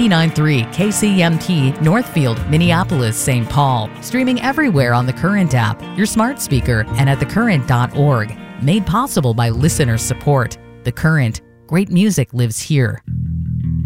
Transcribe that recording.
89.3 KCMT Northfield, Minneapolis, St. Paul. Streaming everywhere on the Current app, your smart speaker, and at thecurrent.org. Made possible by listener support. The Current. Great music lives here.